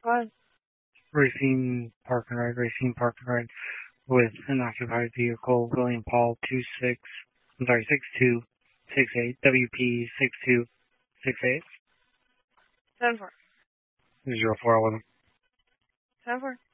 Go ahead. Racine Park and Ride with an occupied vehicle, William Paul 6268, WP 6268. 7-4. 0411. 7-4.